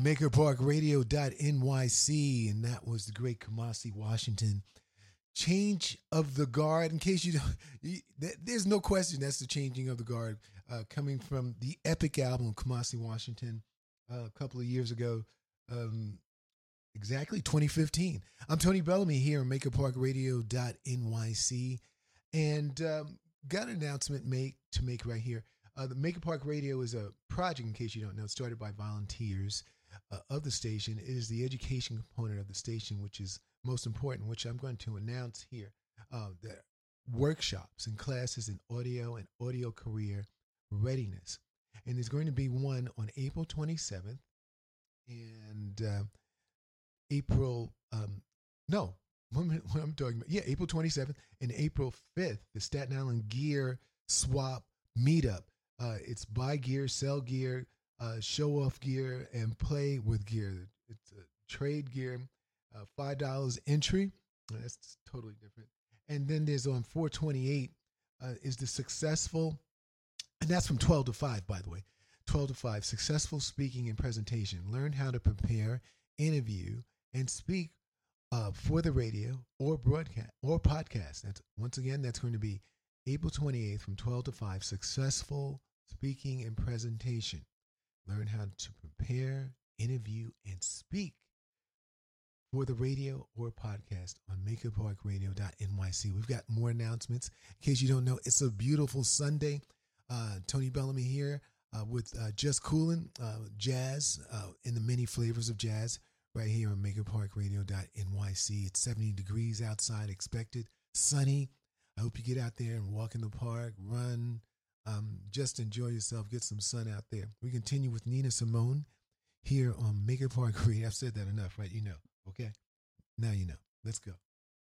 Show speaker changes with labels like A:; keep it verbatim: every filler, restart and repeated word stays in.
A: maker park radio dot N Y C, and that was the great Kamasi Washington. Change of the guard. In case you don't, you, there's no question that's the changing of the guard, uh, coming from the epic album of Kamasi Washington uh, a couple of years ago, um, exactly twenty fifteen. I'm Tony Bellamy here on maker park radio dot N Y C, and um, got an announcement make to make right here. Uh, the Maker Park Radio is a project, in case you don't know, started by volunteers uh, of the station. It is the education component of the station, which is most important, which I'm going to announce here. Uh, the workshops and classes in audio and audio career readiness. And there's going to be one on April twenty-seventh and uh, April, um, no, what, what I'm talking about, yeah, April twenty-seventh and April fifth, the Staten Island Gear Swap Meetup. Uh, it's buy gear, sell gear, uh, show off gear, and play with gear. It's a trade gear, uh, five dollars entry. That's totally different. And then there's on four twenty-eight uh, is the successful, and that's from twelve to five, by the way, twelve to five, successful speaking and presentation. Learn how to prepare, interview, and speak uh, for the radio or broadcast or podcast. That's, once again, that's going to be April twenty-eighth from twelve to five, successful speaking and presentation. Learn how to prepare, interview, and speak for the radio or podcast on maker park radio dot N Y C. We've got more announcements. In case you don't know, it's a beautiful Sunday. Uh, Tony Bellamy here uh, with uh, Just Coolin', uh, jazz uh, in the many flavors of jazz right here on maker park radio dot N Y C. It's seventy degrees outside, expected, sunny. I hope you get out there and walk in the park, run, um, just enjoy yourself, get some sun out there. We continue with Nina Simone here on Maker Park Radio. I've said that enough, right? You know, okay? Now you know. Let's go.